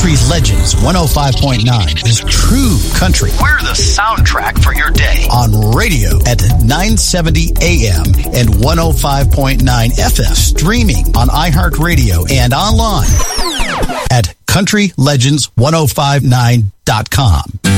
Country Legends 105.9 is true country. We're the soundtrack for your day. On radio at 970 AM and 105.9 FM. Streaming on iHeartRadio and online at CountryLegends1059.com.